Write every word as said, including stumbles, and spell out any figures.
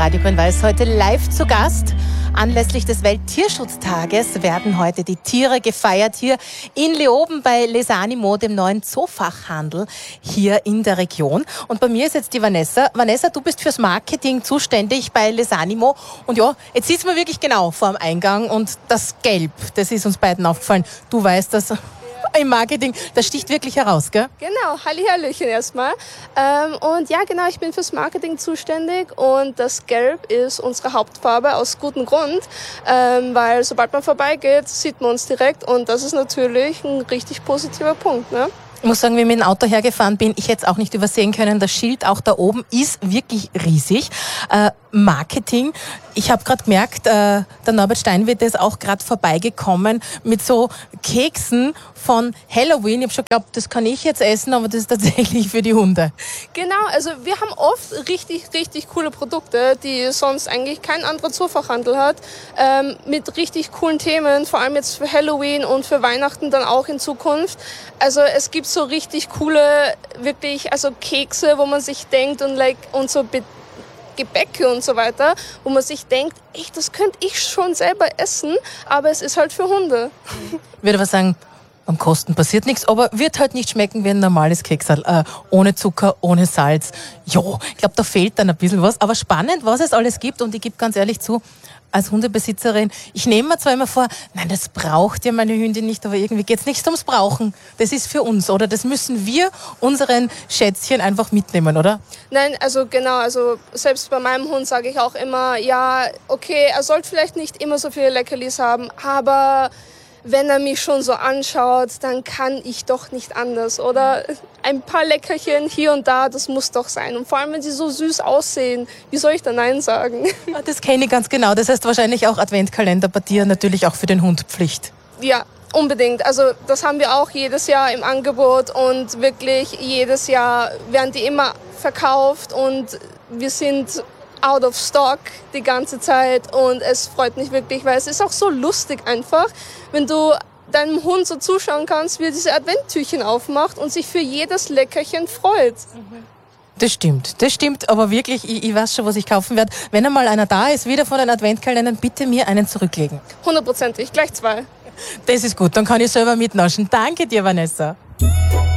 Radio Grün-Weiß heute live zu Gast. Anlässlich des Welttierschutztages werden heute die Tiere gefeiert hier in Leoben bei Lesanimo, dem neuen Zoofachhandel hier in der Region. Und bei mir ist jetzt die Vanessa. Vanessa, du bist fürs Marketing zuständig bei Lesanimo. Und ja, jetzt sitzen wir wirklich genau vor dem Eingang und das Gelb, das ist uns beiden aufgefallen. Du weißt das. Im Marketing, das sticht wirklich heraus, gell? Genau, Hallihallöchen erstmal. Ähm, und ja, genau, ich bin fürs Marketing zuständig und das Gelb ist unsere Hauptfarbe aus gutem Grund, ähm, weil sobald man vorbeigeht, sieht man uns direkt und das ist natürlich ein richtig positiver Punkt, ne? Ich muss sagen, wie ich mit dem Auto hergefahren bin, ich hätte es auch nicht übersehen können. Das Schild auch da oben ist wirklich riesig. Äh, Marketing. Ich habe gerade gemerkt, äh, der Norbert Steinwitt ist auch gerade vorbeigekommen mit so Keksen von Halloween. Ich habe schon geglaubt, das kann ich jetzt essen, aber das ist tatsächlich für die Hunde. Genau, also wir haben oft richtig, richtig coole Produkte, die sonst eigentlich kein anderer Zoofachhandel hat, ähm, mit richtig coolen Themen, vor allem jetzt für Halloween und für Weihnachten dann auch in Zukunft. Also es gibt so richtig coole, wirklich, also Kekse, wo man sich denkt und like und so Be- Gebäcke und so weiter, wo man sich denkt, echt, das könnte ich schon selber essen, aber es ist halt für Hunde. Ich würde aber sagen, am Kosten passiert nichts, aber wird halt nicht schmecken wie ein normales Keksal, äh, ohne Zucker, ohne Salz. Jo, ich glaube, da fehlt dann ein bisschen was, aber spannend, was es alles gibt und ich gebe ganz ehrlich zu, als Hundebesitzerin, ich nehme mir zwar immer vor, nein, das braucht ja meine Hündin nicht, aber irgendwie geht es nicht ums Brauchen. Das ist für uns, oder? Das müssen wir unseren Schätzchen einfach mitnehmen, oder? Nein, also genau, also selbst bei meinem Hund sage ich auch immer, ja, okay, er sollte vielleicht nicht immer so viele Leckerlis haben, aber wenn er mich schon so anschaut, dann kann ich doch nicht anders, oder? Ein paar Leckerchen hier und da, das muss doch sein. Und vor allem, wenn sie so süß aussehen, wie soll ich da Nein sagen? Das kenne ich ganz genau. Das heißt wahrscheinlich auch Adventkalender bei dir, natürlich auch für den Hund Pflicht. Ja, unbedingt. Also das haben wir auch jedes Jahr im Angebot und wirklich jedes Jahr werden die immer verkauft und wir sind out of stock die ganze Zeit und es freut mich wirklich, weil es ist auch so lustig einfach, wenn du deinem Hund so zuschauen kannst, wie er diese Adventtürchen aufmacht und sich für jedes Leckerchen freut. Das stimmt, das stimmt, aber wirklich, ich, ich weiß schon, was ich kaufen werde. Wenn einmal einer da ist, wieder von den Adventkalendern, bitte mir einen zurücklegen. Hundertprozentig, gleich zwei. Das ist gut, dann kann ich selber mitnaschen. Danke dir, Vanessa.